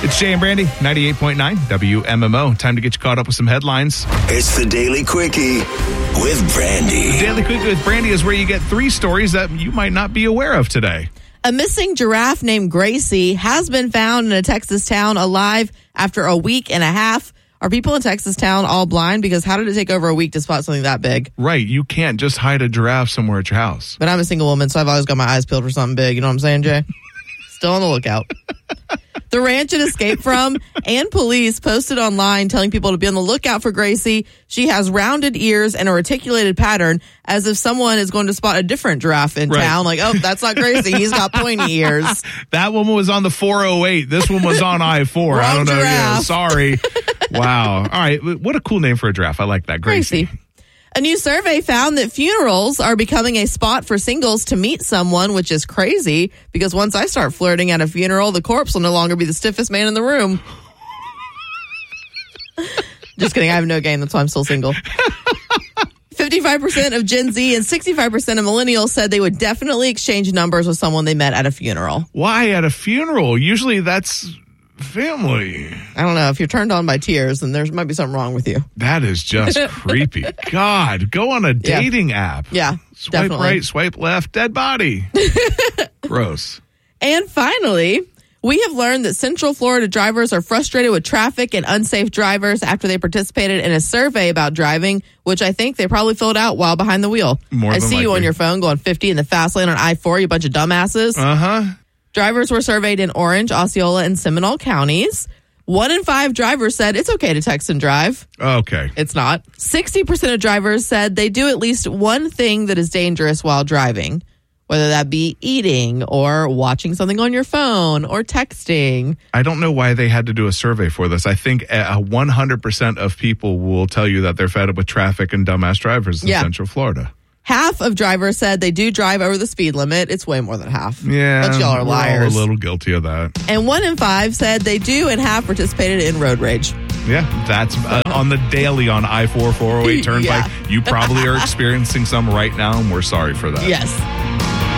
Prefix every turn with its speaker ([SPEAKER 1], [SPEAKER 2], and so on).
[SPEAKER 1] It's Jay and Brandy, 98.9 WMMO. Time to get you caught up with some headlines.
[SPEAKER 2] It's the Daily Quickie with Brandy.
[SPEAKER 1] The Daily Quickie with Brandy is where you get 3 stories that you might not be aware of today.
[SPEAKER 3] A missing giraffe named Gracie has been found in a Texas town alive after a week and a half. Are people in Texas town all blind? Because how did it take over a week to spot something that big?
[SPEAKER 1] Right. You can't just hide a giraffe somewhere at your house.
[SPEAKER 3] But I'm a single woman, so I've always got my eyes peeled for something big. You know what I'm saying, Jay? Still on the lookout. The ranch it escaped from and police posted online telling people to be on the lookout for Gracie. She has rounded ears and a reticulated pattern, as if someone is going to spot a different giraffe in town. Like, oh, that's not Gracie. He's got pointy ears.
[SPEAKER 1] That one was on the 408. This one was on I-4. I don't know. Yeah, sorry. Wow. All right. What a cool name for a giraffe. I like that. Gracie.
[SPEAKER 3] A new survey found that funerals are becoming a spot for singles to meet someone, which is crazy because once I start flirting at a funeral, the corpse will no longer be the stiffest man in the room. Just kidding. I have no game. That's why I'm still single. 55% of Gen Z and 65% of millennials said they would definitely exchange numbers with someone they met at a funeral.
[SPEAKER 1] Why at a funeral? Usually that's family.
[SPEAKER 3] I don't know. If you're turned on by tears, then there might be something wrong with you.
[SPEAKER 1] That is just creepy. God, go on a dating app.
[SPEAKER 3] Yeah,
[SPEAKER 1] swipe
[SPEAKER 3] definitely.
[SPEAKER 1] Right, swipe left, dead body. Gross.
[SPEAKER 3] And finally, we have learned that Central Florida drivers are frustrated with traffic and unsafe drivers after they participated in a survey about driving, which I think they probably filled out while behind the wheel.
[SPEAKER 1] I
[SPEAKER 3] see you on your phone going 50 in the fast lane on I-4, you bunch of dumbasses.
[SPEAKER 1] Uh-huh.
[SPEAKER 3] Drivers were surveyed in Orange, Osceola, and Seminole counties. 1 in 5 drivers said it's okay to text and drive.
[SPEAKER 1] Okay.
[SPEAKER 3] It's not. 60% of drivers said they do at least one thing that is dangerous while driving, whether that be eating or watching something on your phone or texting.
[SPEAKER 1] I don't know why they had to do a survey for this. I think 100% of people will tell you that they're fed up with traffic and dumbass drivers in Central Florida.
[SPEAKER 3] Half of drivers said they do drive over the speed limit. It's way more than half.
[SPEAKER 1] Yeah.
[SPEAKER 3] But y'all are liars.
[SPEAKER 1] We're all a little guilty of that.
[SPEAKER 3] And 1 in 5 said they do and have participated in road rage.
[SPEAKER 1] Yeah, that's on the daily on I-4, 408 Turnpike. You probably are experiencing some right now, and we're sorry for that.
[SPEAKER 3] Yes.